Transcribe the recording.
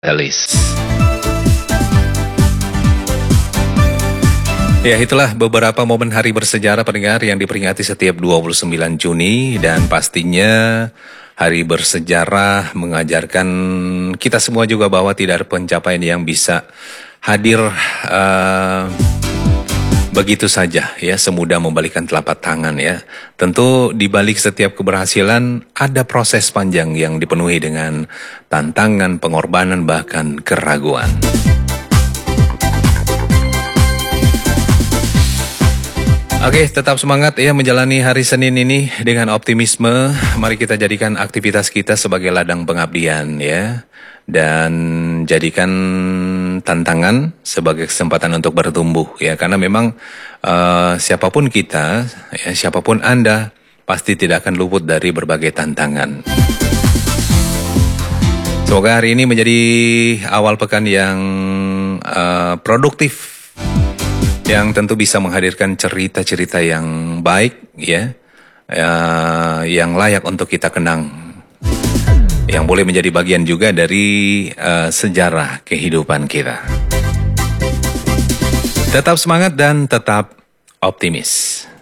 Elis. Ya, itulah beberapa momen hari bersejarah pendengar yang diperingati setiap 29 Juni dan pastinya hari bersejarah mengajarkan kita semua juga bahwa tidak ada pencapaian yang bisa hadir begitu saja ya, semudah membalikkan telapak tangan ya. Tentu di balik setiap keberhasilan ada proses panjang yang dipenuhi dengan tantangan, pengorbanan, bahkan keraguan. Oke, tetap semangat ya menjalani hari Senin ini dengan optimisme. Mari kita jadikan aktivitas kita sebagai ladang pengabdian ya. Dan jadikan tantangan sebagai kesempatan untuk bertumbuh ya. Karena memang siapapun kita, ya, siapapun Anda, pasti tidak akan luput dari berbagai tantangan. Semoga hari ini menjadi awal pekan yang produktif, yang tentu bisa menghadirkan cerita-cerita yang baik ya, yang layak untuk kita kenang, yang boleh menjadi bagian juga dari sejarah kehidupan kita. Tetap semangat dan tetap optimis.